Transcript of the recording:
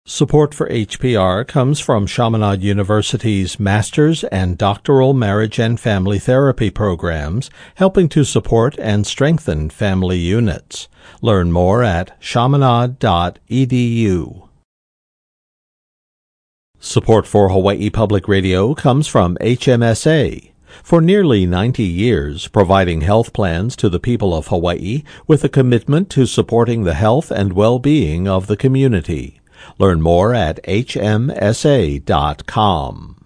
Support for HPR comes from Chaminade University's Master's and Doctoral Marriage and Family Therapy programs, helping to support and strengthen family units. Learn more at chaminade.edu. Support for Hawaii Public Radio comes from HMSA. For nearly 90 years, providing health plans to the people of Hawaii with a commitment to supporting the health and well-being of the community. Learn more at hmsa.com.